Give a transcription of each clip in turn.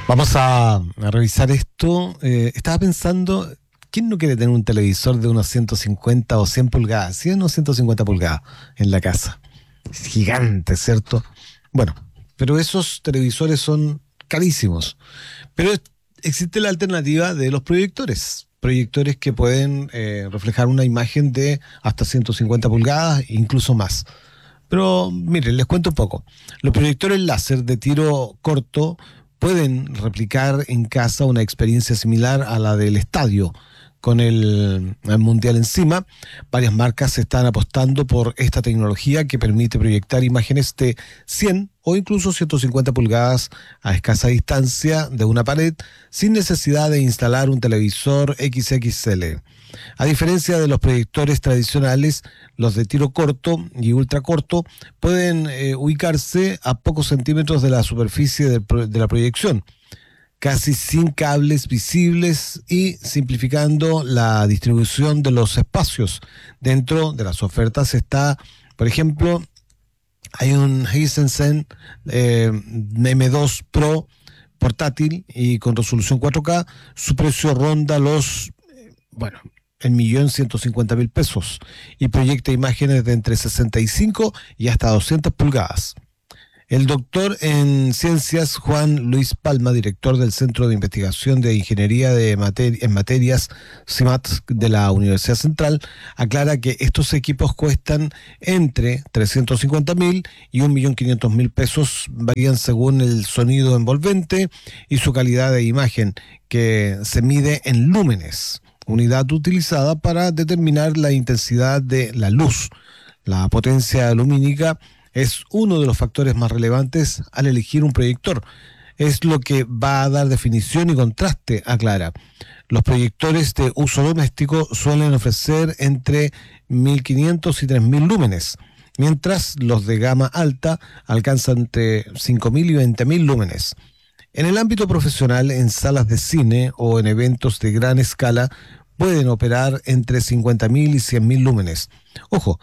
Vamos a revisar esto. Estaba pensando, ¿quién no quiere tener un televisor de unos 150 o 100 pulgadas? 100 o 150 pulgadas en la casa. Es gigante, ¿cierto? Bueno, pero esos televisores son carísimos. Pero existe la alternativa de los proyectores. Proyectores que pueden reflejar una imagen de hasta 150 pulgadas, incluso más. Pero miren, les cuento un poco. Los proyectores láser de tiro corto pueden replicar en casa una experiencia similar a la del estadio. Con el Mundial encima, varias marcas están apostando por esta tecnología que permite proyectar imágenes de 100 o incluso 150 pulgadas a escasa distancia de una pared sin necesidad de instalar un televisor XXL. A diferencia de los proyectores tradicionales, los de tiro corto y ultracorto pueden ubicarse a pocos centímetros de la superficie de la proyección, casi sin cables visibles y simplificando la distribución de los espacios. Dentro de las ofertas está, por ejemplo, hay un Hisense M2 Pro portátil y con resolución 4K. Su precio ronda los, el 1.150.000 pesos y proyecta imágenes de entre 65 y hasta 200 pulgadas. El doctor en ciencias Juan Luis Palma, director del Centro de Investigación de Ingeniería en Materias CIMAT de la Universidad Central, aclara que estos equipos cuestan entre 350.000 y 1.500.000 pesos, varían según el sonido envolvente y su calidad de imagen, que se mide en lúmenes, unidad utilizada para determinar la intensidad de la luz. La potencia lumínica es uno de los factores más relevantes al elegir un proyector. Es lo que va a dar definición y contraste, aclara. Los proyectores de uso doméstico suelen ofrecer entre 1.500 y 3.000 lúmenes, mientras los de gama alta alcanzan entre 5.000 y 20.000 lúmenes. En el ámbito profesional, en salas de cine o en eventos de gran escala, pueden operar entre 50.000 y 100.000 lúmenes. Ojo,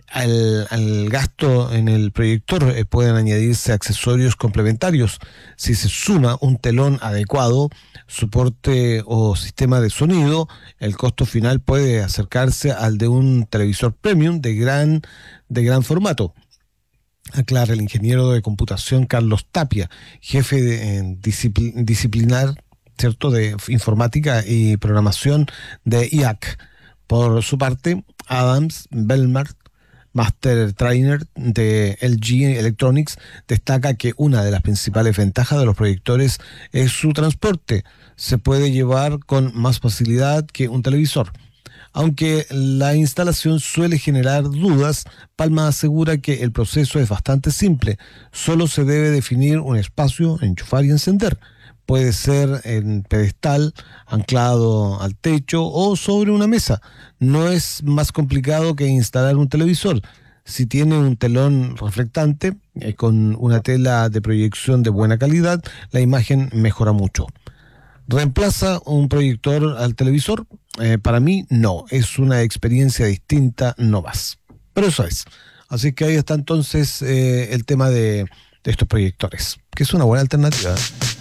al gasto en el proyector pueden añadirse accesorios complementarios. Si se suma un telón adecuado, soporte o sistema de sonido, el costo final puede acercarse al de un televisor premium de gran formato, aclara el ingeniero de computación Carlos Tapia, jefe de disciplinar, ¿cierto?, de informática y programación de IAC. Por su parte, Adams Belmar, Master Trainer de LG Electronics, destaca que una de las principales ventajas de los proyectores es su transporte. Se puede llevar con más facilidad que un televisor. Aunque la instalación suele generar dudas, Palma asegura que el proceso es bastante simple. Solo se debe definir un espacio, enchufar y encender. Puede ser en pedestal, anclado al techo o sobre una mesa. No es más complicado que instalar un televisor. Si tiene un telón reflectante con una tela de proyección de buena calidad, la imagen mejora mucho. ¿Reemplaza un proyector al televisor? Para mí no, es una experiencia distinta, no más. Pero eso es. Así que ahí está entonces el tema de estos proyectores, que es una buena alternativa.